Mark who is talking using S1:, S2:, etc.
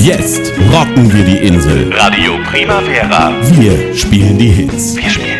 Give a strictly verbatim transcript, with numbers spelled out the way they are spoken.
S1: Jetzt rocken wir die Insel.
S2: Radio Primavera.
S1: Wir spielen die Hits.
S2: Wir spielen